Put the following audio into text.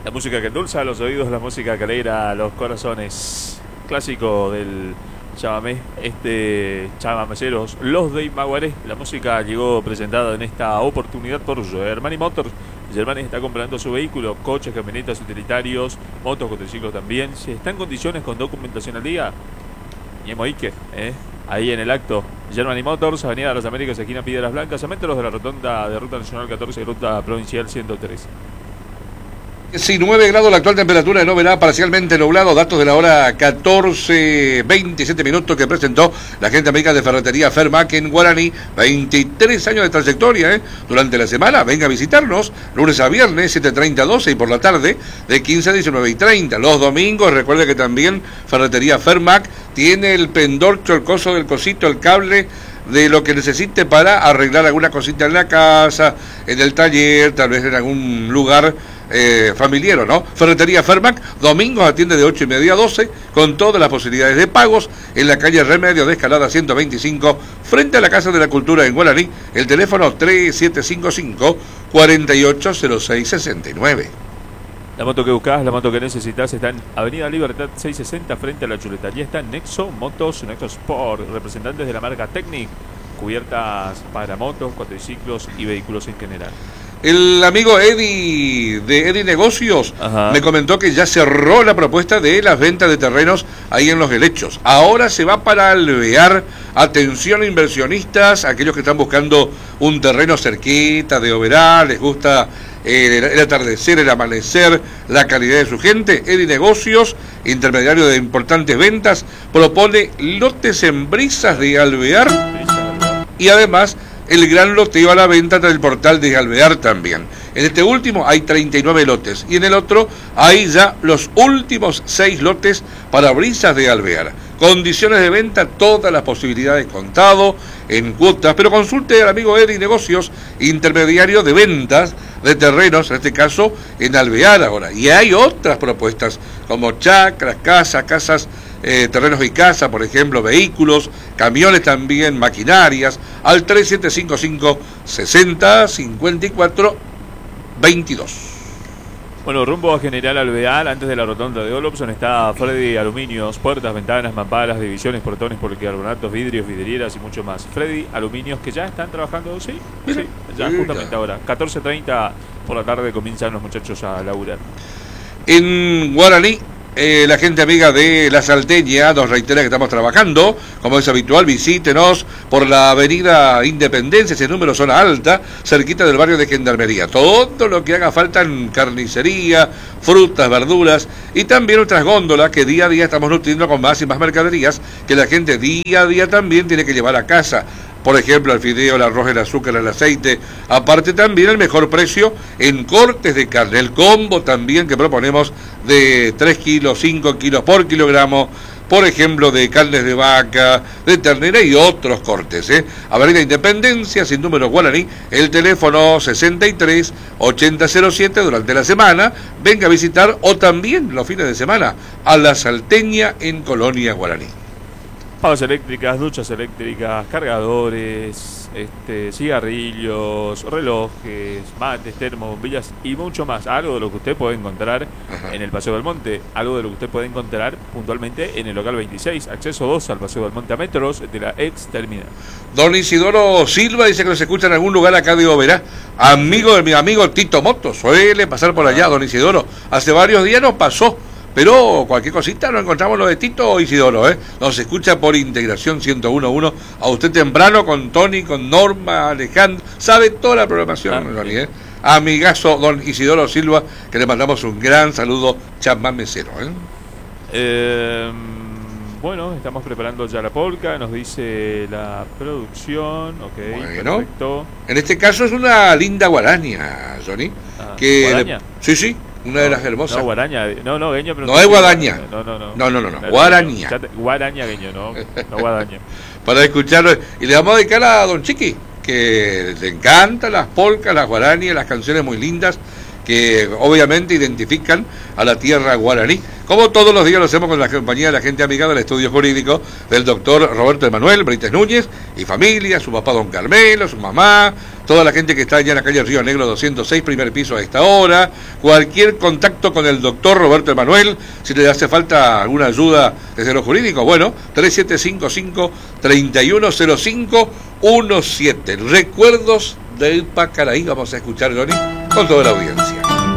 La música que endulza los oídos, la música que alegra los corazones. Clásico del chamamé, chamameceros, los de Imaguaré. La música llegó presentada en esta oportunidad por Germany Motors. Germany está comprando su vehículo, coches, camionetas, utilitarios, motos, cuatriciclos también. Si está en condiciones con documentación al día, Ñemoique, ahí en el acto. Germany Motors, Avenida de las Américas, esquina Piedras Blancas, a metros de la rotonda de Ruta Nacional 14 y Ruta Provincial 103. Sí, 9 grados la actual temperatura de Noverá, parcialmente nublado, datos de la hora 14:27 minutos que presentó la gente amiga de Ferretería Fermac en Guaraní. 23 años de trayectoria, durante la semana, venga a visitarnos, lunes a viernes, 7:30 a 12 y por la tarde, de 15 a 19:30. Los domingos, recuerde que también Ferretería Fermac tiene el pendorcho, el coso del cosito, el cable de lo que necesite para arreglar alguna cosita en la casa, en el taller, tal vez en algún lugar familiar, ¿no? Ferretería Fermac, domingos atiende de 8:30 a 12, con todas las posibilidades de pagos, en la calle Remedio de Escalada 125, frente a la Casa de la Cultura en Guaraní. El teléfono 3755-480669. La moto que buscás, la moto que necesitas está en Avenida Libertad 660 frente a la Chuleta. Allí está Nexo Motos, Nexo Sport, representantes de la marca Technic, cubiertas para motos, cuatriciclos y vehículos en general. El amigo Eddie de Eddie Negocios me comentó que ya cerró la propuesta de las ventas de terrenos ahí en Los Helechos. Ahora se va para Alvear. Atención inversionistas, aquellos que están buscando un terreno cerquita de Oberá, les gusta el atardecer, el amanecer, la calidad de su gente. Eddie Negocios, intermediario de importantes ventas, propone lotes en Brisas de Alvear y además el gran loteo a la venta del portal de Alvear también. En este último hay 39 lotes y en el otro hay ya los últimos 6 lotes para Brisas de Alvear. Condiciones de venta, todas las posibilidades contado en cuotas, pero consulte al amigo Eddie Negocios, intermediario de ventas de terrenos, en este caso en Alvear ahora. Y hay otras propuestas como chacras, casas, terrenos y casa, por ejemplo, vehículos, camiones también, maquinarias, al 3755-6054-22. Bueno, rumbo a General Alvear, antes de la rotonda de Olopson, está Freddy Aluminios, puertas, ventanas, mamparas, divisiones, portones, policarbonatos, vidrios, vidrieras y mucho más. Freddy Aluminios, que ya están trabajando, sí, ya justamente ahora. 14:30 por la tarde comienzan los muchachos a laburar. En Guaraní, la gente amiga de La Salteña nos reitera que estamos trabajando, como es habitual, visítenos por la avenida Independencia, ese número zona alta, cerquita del barrio de Gendarmería. Todo lo que haga falta en carnicería, frutas, verduras y también otras góndolas que día a día estamos nutriendo con más y más mercaderías que la gente día a día también tiene que llevar a casa. Por ejemplo, el fideo, el arroz, el azúcar, el aceite. Aparte también el mejor precio en cortes de carne. El combo también que proponemos de 3 kilos, 5 kilos por kilogramo. Por ejemplo, de carnes de vaca, de ternera y otros cortes. Avenida Independencia, sin número Guaraní, el teléfono 63-8007 durante la semana. Venga a visitar o también los fines de semana a La Salteña en Colonia Guaraní. Pavas eléctricas, duchas eléctricas, cargadores, cigarrillos, relojes, mates, termos, bombillas y mucho más. Algo de lo que usted puede encontrar en el Paseo del Monte, algo de lo que usted puede encontrar puntualmente en el local 26, acceso 2 al Paseo del Monte a metros de la ex terminal. Don Isidoro Silva dice que nos escucha en algún lugar acá de Oberá. Amigo de mi amigo Tito Moto, suele pasar por allá, don Isidoro. Hace varios días nos pasó. Pero cualquier cosita nos encontramos lo de Tito o Isidoro, Nos escucha por Integración 101.1. A usted temprano con Tony, con Norma, Alejandro. Sabe toda la programación, Amigazo don Isidoro Silva, que le mandamos un gran saludo chamamecero, Bueno, estamos preparando ya la polca, nos dice la producción, bueno, perfecto. En este caso es una linda guaraña, Johnny. ¿Guaraña? Sí, una de las hermosas. No, guaraña, no, gueño, pero no es guadaña. No, guaraña. Guaraña, gueño, no guadaña. Para escucharlo, y le vamos a dedicar a don Chiqui, que le encantan las polcas, las guaranías, las canciones muy lindas, que obviamente identifican a la tierra guaraní. Como todos los días lo hacemos con la compañía de la gente amiga del estudio jurídico del doctor Roberto Emanuel Brites Núñez y familia, su papá don Carmelo, su mamá, toda la gente que está allá en la calle Río Negro 206, primer piso a esta hora. Cualquier contacto con el doctor Roberto Emanuel, si le hace falta alguna ayuda desde lo jurídico, bueno, 3755-310517. Recuerdos del Pacaraí, vamos a escuchar, Johnny, con toda la audiencia.